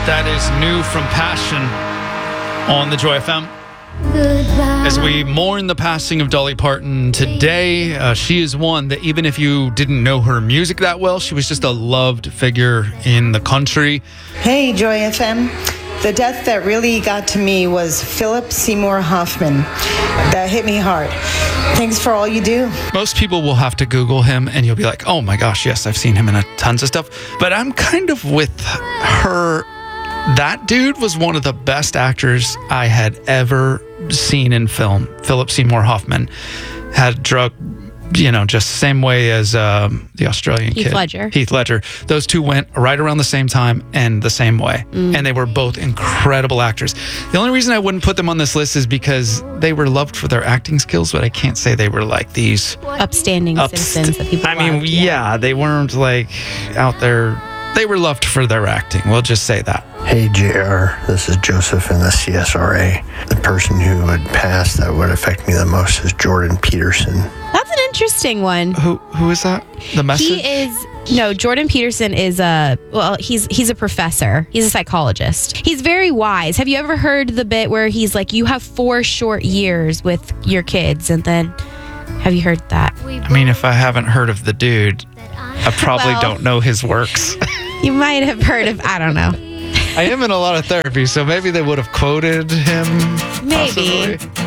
That is new from Passion on the Joy FM. Goodbye. As we mourn the passing of Dolly Parton today, she is one that even if you didn't know her music that well, she was just a loved figure in the country. Hey, Joy FM. The death that really got to me was Philip Seymour Hoffman. That hit me hard. Thanks for all you do. Most people will have to Google him and you'll be like, oh my gosh, yes, I've seen him in tons of stuff. But I'm kind of with her. That dude was one of the best actors I had ever seen in film. Philip Seymour Hoffman had drug, just same way as the Australian kid. Heath Ledger. Those two went right around the same time and the same way. And they were both incredible actors. The only reason I wouldn't put them on this list is because they were loved for their acting skills, but I can't say they were like these upstanding citizens that people loved. Yeah, they weren't like out there. They were loved for their acting. We'll just say that. Hey, JR, this is Joseph in the CSRA. The person who would pass that would affect me the most is Jordan Peterson. That's an interesting one. Who is that? The Message? Jordan Peterson is he's a professor. He's a psychologist. He's very wise. Have you ever heard the bit where he's like, you have 4 short years with your kids, and then, have you heard that? I mean, if I haven't heard of the dude, I probably don't know his works. You might have heard of, I don't know. I am in a lot of therapy, so maybe they would have quoted him. Maybe. Possibly.